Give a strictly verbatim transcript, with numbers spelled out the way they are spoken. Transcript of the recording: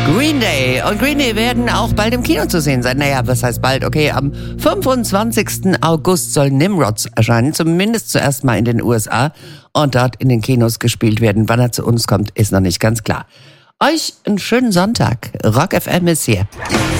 Green Day. Und Green Day werden auch bald im Kino zu sehen sein. Naja, was heißt bald? Okay, am fünfundzwanzigsten August soll Nimrods erscheinen. Zumindest zuerst mal in den U S A. Und dort in den Kinos gespielt werden. Wann er zu uns kommt, ist noch nicht ganz klar. Euch einen schönen Sonntag. Rock F M ist hier.